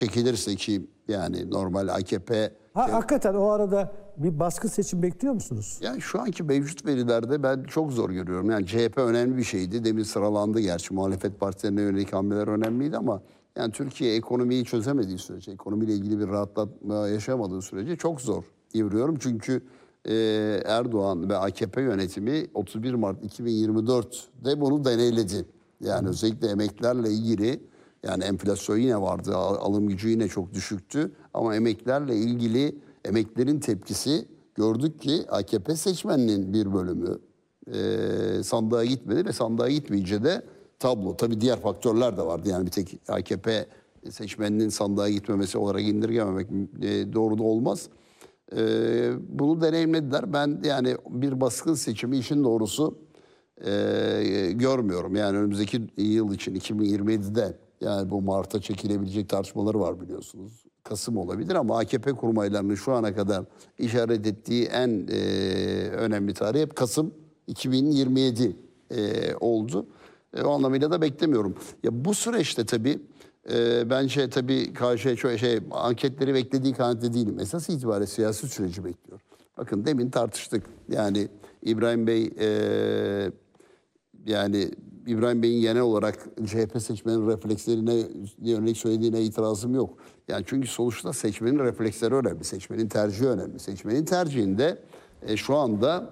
çekilirse ki yani normal AKP... Hakikaten o arada bir baskın seçim bekliyor musunuz? Yani şu anki mevcut verilerde ben çok zor görüyorum. Yani CHP önemli bir şeydi. Demin sıralandı gerçi. Muhalefet partilerine yönelik hamleler önemliydi ama yani Türkiye ekonomiyi çözemediği sürece, ekonomiyle ilgili bir rahatlatma yaşamadığı sürece çok zor görüyorum. Çünkü Erdoğan ve AKP yönetimi 31 Mart 2024'de bunu deneyledi. Yani özellikle emeklilerle ilgili, yani enflasyon yine vardı, alım gücü yine çok düşüktü. Ama emeklilerle ilgili emeklilerin tepkisi, gördük ki AKP seçmeninin bir bölümü sandığa gitmedi ve sandığa gitmeyince de tablo. Tabii diğer faktörler de vardı. Yani bir tek AKP seçmeninin sandığa gitmemesi olarak indirgememek doğru da olmaz. Bunu deneyimlediler. Ben yani bir baskın seçimi işin doğrusu görmüyorum. Yani önümüzdeki yıl için 2027'de yani bu Mart'a çekilebilecek tartışmaları var biliyorsunuz. Kasım olabilir ama AKP kurmaylarının şu ana kadar işaret ettiği en önemli tarih hep Kasım 2027 oldu. O anlamıyla da beklemiyorum. Ya bu süreçte tabii bence tabii anketleri beklediği kanaatinde değilim. Esas itibariyle siyasi süreci bekliyor. Bakın demin tartıştık. Yani İbrahim Bey İbrahim Bey'in genel olarak CHP seçmenin reflekslerine yönelik söylediğine itirazım yok. Yani çünkü sonuçta seçmenin refleksleri önemli, seçmenin tercihi önemli. Seçmenin tercihinde şu anda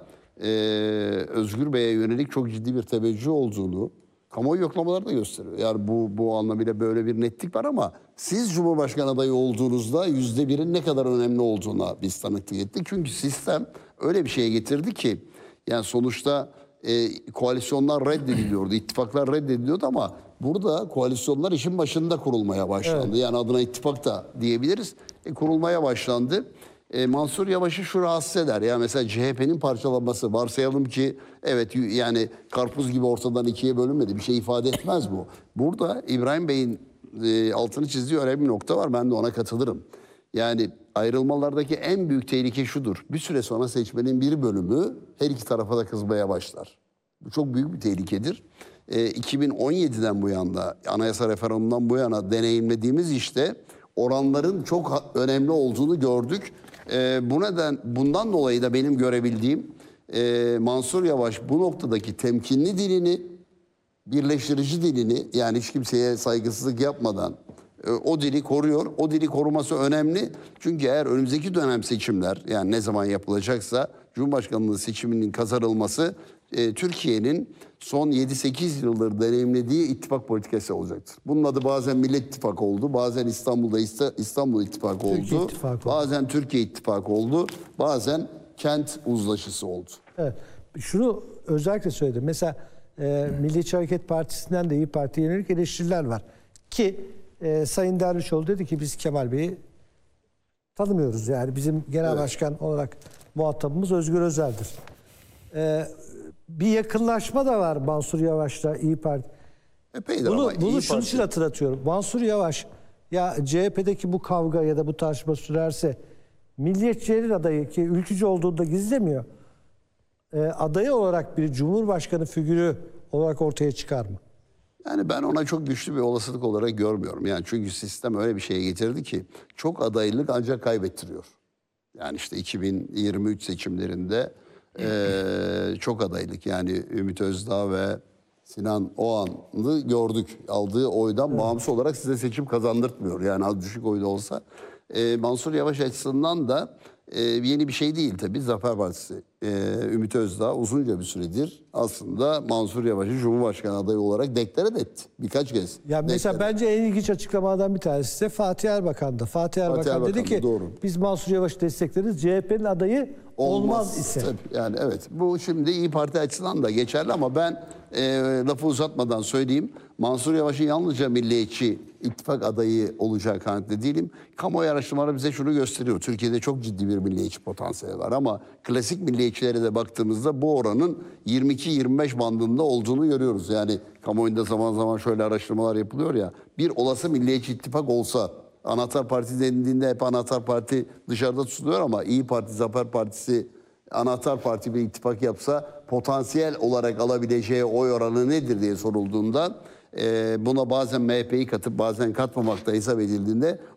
Özgür Bey'e yönelik çok ciddi bir teveccüh olduğunu kamuoyu yoklamaları da gösteriyor. Yani bu anlamıyla böyle bir netlik var ama siz Cumhurbaşkanı adayı olduğunuzda %1'in ne kadar önemli olduğuna biz tanıklık ettik. Çünkü sistem öyle bir şeye getirdi ki yani sonuçta koalisyonlar reddediliyordu, ittifaklar reddediliyordu ama burada koalisyonlar işin başında kurulmaya başlandı. Evet. Yani adına ittifak da diyebiliriz. Kurulmaya başlandı. Mansur Yavaş'ı şu rahatsız eder. Yani mesela CHP'nin parçalanması, varsayalım ki evet yani karpuz gibi ortadan ikiye bölünmedi. Bir şey ifade etmez bu. Burada İbrahim Bey'in altını çizdiği önemli bir nokta var. Ben de ona katılırım. Yani ayrılmalardaki en büyük tehlike şudur. Bir süre sonra seçmenin bir bölümü her iki tarafa da kızmaya başlar. Bu çok büyük bir tehlikedir. 2017'den bu yana, anayasa referandumundan bu yana deneyimlediğimiz işte oranların çok önemli olduğunu gördük. Bundan dolayı da benim görebildiğim Mansur Yavaş bu noktadaki temkinli dilini, birleştirici dilini, yani hiç kimseye saygısızlık yapmadan o dili koruyor. O dili koruması önemli. Çünkü eğer önümüzdeki dönem seçimler, yani ne zaman yapılacaksa Cumhurbaşkanlığı seçiminin kazanılması Türkiye'nin son 7-8 yıldır deneyimlediği ittifak politikası olacaktır. Bunun adı bazen Millet İttifakı oldu, bazen İstanbul İttifakı oldu, bazen Türkiye İttifakı oldu, bazen kent uzlaşısı oldu. Evet. Şunu özellikle söyledim. Mesela Milliyetçi Hareket Partisi'nden de İYİ Parti'ye yönelik eleştiriler var. Ki Sayın Dervişoğlu dedi ki biz Kemal Bey'i tanımıyoruz. Yani bizim genel başkan olarak muhatabımız Özgür Özel'dir. Bir yakınlaşma da var Mansur Yavaş'la İYİ Parti. Bunu şunun için hatırlatıyorum. Mansur Yavaş ya CHP'deki bu kavga ya da bu tartışma sürerse milliyetçilerin adayı ki ülkücü olduğunda gizlemiyor. Adayı olarak bir cumhurbaşkanı figürü olarak ortaya çıkar mı? Yani ben ona çok güçlü bir olasılık olarak görmüyorum. Yani çünkü sistem öyle bir şeye getirdi ki çok adaylık ancak kaybettiriyor. Yani işte 2023 seçimlerinde çok adaylık, yani Ümit Özdağ ve Sinan Oğan'ı gördük. Aldığı oydan bağımsız olarak size seçim kazandırtmıyor. Yani az düşük oyda olsa. Mansur Yavaş açısından da yeni bir şey değil tabii. Zafer Partisi, Ümit Özdağ uzunca bir süredir aslında Mansur Yavaş'ı Cumhurbaşkanı adayı olarak deklare etti. Birkaç kez. Ya mesela bence en ilginç açıklamalardan bir tanesi de Fatih Erbakan'dı. Fatih Erbakan dedi ki doğru, biz Mansur Yavaş'ı destekleriz. CHP'nin adayı olmaz ise. Tabii, yani evet. Bu şimdi İYİ Parti açısından da geçerli ama ben lafı uzatmadan söyleyeyim. Mansur Yavaş'ın yalnızca milliyetçi ittifak adayı olacağı kanaatinde değilim. Kamuoyu araştırmaları bize şunu gösteriyor. Türkiye'de çok ciddi bir milliyetçi potansiyeli var ama klasik milliyetçilere de baktığımızda bu oranın 22-25 bandında olduğunu görüyoruz. Yani kamuoyunda zaman zaman şöyle araştırmalar yapılıyor ya. Bir olası milliyetçi ittifak olsa, anahtar parti denildiğinde hep anahtar parti dışarıda tutuluyor ama İYİ Parti, Zafer Partisi anahtar parti bir ittifak yapsa potansiyel olarak alabileceği oy oranı nedir diye sorulduğunda buna bazen MHP'yi katıp bazen katmamakta hesap edildiğinde